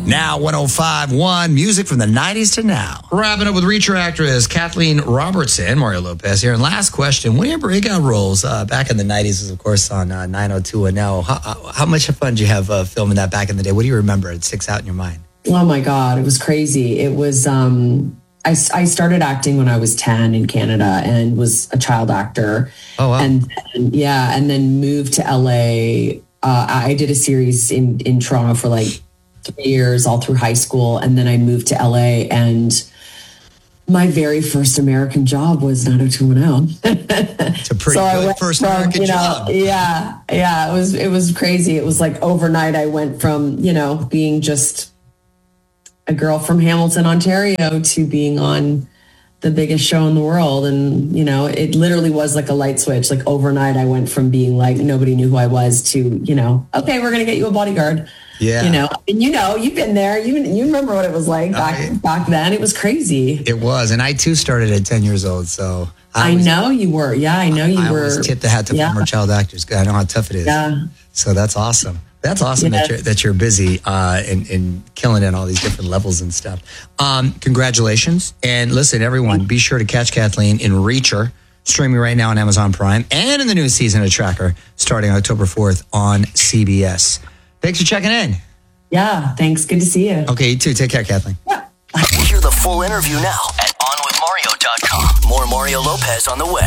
Now 105.1, music from the 90s to now. Wrapping up with Reacher actress Kathleen Robertson, Mario Lopez here. And last question, one of your breakout roles back in the 90s was, of course, on 90210. How much fun did you have filming that back in the day? What do you remember? It sticks out in your mind. Oh, my God. It was crazy. It was, I started acting when I was 10 in Canada and was a child actor. Oh, wow. And then moved to LA. I did a series in Toronto for like 3 years, all through high school. And then I moved to LA, and my very first American job was 90210. It's a pretty good first American job. Yeah. It was crazy. It was like overnight I went from, being just a girl from Hamilton, Ontario, to being on the biggest show in the world. And, it literally was like a light switch. Like overnight I went from being like, nobody knew who I was to, okay, we're going to get you a bodyguard. Yeah. And you've been there. You remember what it was like back then. It was crazy. It was. And I too started at 10 years old. So I know you were. Yeah, I know you were. I always tip the hat to former child actors. I know how tough it is. Yeah. So that's awesome. That's awesome that you're busy and killing it on all these different levels and stuff. Congratulations. And listen, everyone, be sure to catch Kathleen in Reacher, streaming right now on Amazon Prime, and in the new season of Tracker starting October 4th on CBS. Thanks for checking in. Yeah, thanks. Good to see you. Okay, you too. Take care, Kathleen. Yeah. Hear the full interview now at onwithmario.com. More Mario Lopez on the way.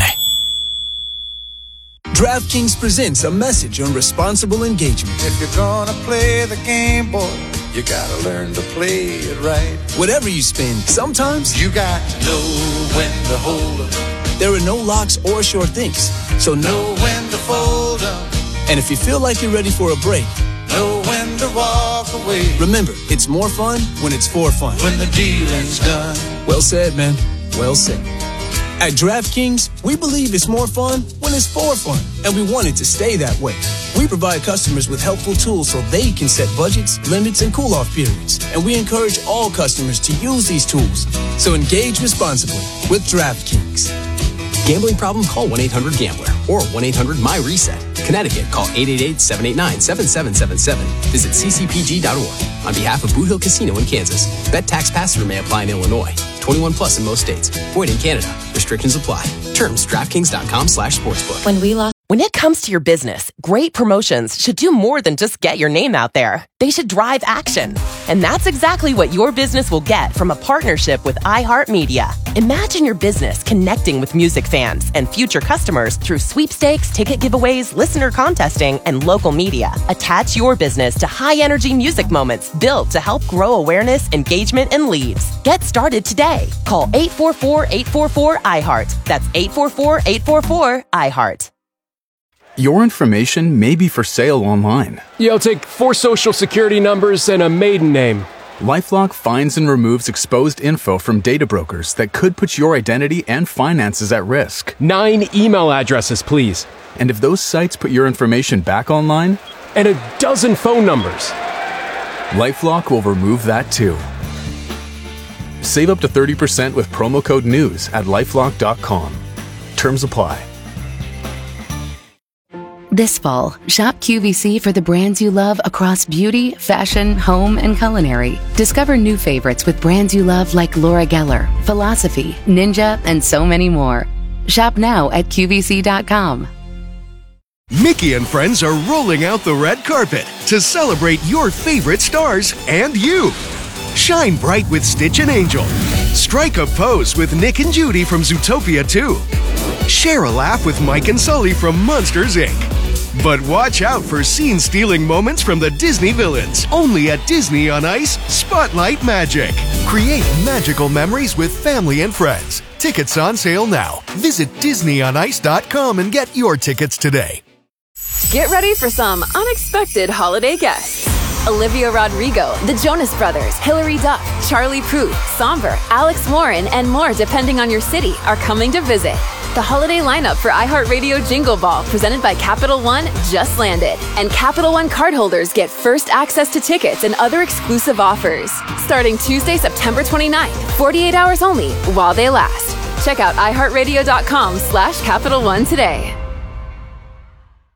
DraftKings presents a message on responsible engagement. If you're gonna play the game, boy, you gotta learn to play it right. Whatever you spend, sometimes you got to know when to hold 'em. There are no locks or short things, so know when to fold 'em. And if you feel like you're ready for a break, know when to walk away. Remember, it's more fun when it's for fun. When the dealing's done. Well said, man. Well said. At DraftKings, we believe it's more fun when it's for fun, and we want it to stay that way. We provide customers with helpful tools so they can set budgets, limits, and cool-off periods, and we encourage all customers to use these tools. So engage responsibly with DraftKings. Gambling problem? Call 1-800-GAMBLER or 1-800-MY-RESET. Connecticut, call 888-789-7777. Visit ccpg.org. On behalf of Boot Hill Casino in Kansas, bet tax pass-through may apply in Illinois. 21 plus in most states. Void in Canada. Restrictions apply. Terms, DraftKings.com/sportsbook. When it comes to your business, great promotions should do more than just get your name out there. They should drive action. And that's exactly what your business will get from a partnership with iHeartMedia. Imagine your business connecting with music fans and future customers through sweepstakes, ticket giveaways, listener contesting, and local media. Attach your business to high-energy music moments built to help grow awareness, engagement, and leads. Get started today. Call 844-844-iHeart. That's 844-844-iHeart. Your information may be for sale online. Yeah, I'll take 4 social security numbers and a maiden name. LifeLock finds and removes exposed info from data brokers that could put your identity and finances at risk. 9 email addresses, please. And if those sites put your information back online? And a dozen phone numbers. LifeLock will remove that too. Save up to 30% with promo code NEWS at LifeLock.com. Terms apply. This fall, shop QVC for the brands you love across beauty, fashion, home, and culinary. Discover new favorites with brands you love like Laura Geller, Philosophy, Ninja, and so many more. Shop now at QVC.com. Mickey and friends are rolling out the red carpet to celebrate your favorite stars and you. Shine bright with Stitch and Angel. Strike a pose with Nick and Judy from Zootopia 2. Share a laugh with Mike and Sully from Monsters, Inc. But watch out for scene-stealing moments from the Disney villains. Only at Disney on Ice, Spotlight Magic. Create magical memories with family and friends. Tickets on sale now. Visit DisneyOnIce.com and get your tickets today. Get ready for some unexpected holiday guests. Olivia Rodrigo, the Jonas Brothers, Hilary Duff, Charlie Puth, Somber, Alex Warren, and more depending on your city are coming to visit. The holiday lineup for iHeartRadio Jingle Ball presented by Capital One just landed. And Capital One cardholders get first access to tickets and other exclusive offers. Starting Tuesday, September 29th, 48 hours only while they last. Check out iHeartRadio.com/Capital One today.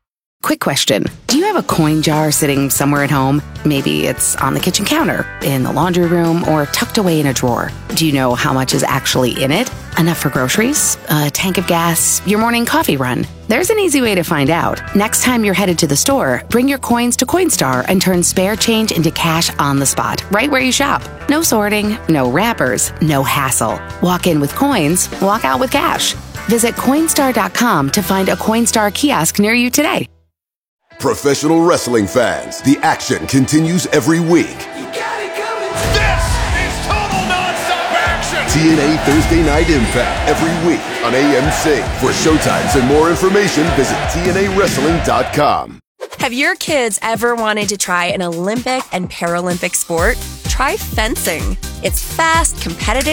Quick question. Do you have a coin jar sitting somewhere at home? Maybe it's on the kitchen counter, in the laundry room, or tucked away in a drawer. Do you know how much is actually in it? Enough for groceries? A tank of gas? Your morning coffee run? There's an easy way to find out. Next time you're headed to the store, bring your coins to Coinstar and turn spare change into cash on the spot, right where you shop. No sorting, no wrappers, no hassle. Walk in with coins, walk out with cash. Visit Coinstar.com to find a Coinstar kiosk near you today. Professional wrestling fans, the action continues every week. This is total nonstop action. TNA Thursday Night Impact every week on AMC. For showtimes and more information, visit TNAWrestling.com. Have your kids ever wanted to try an Olympic and Paralympic sport? Try fencing. It's fast, competitive,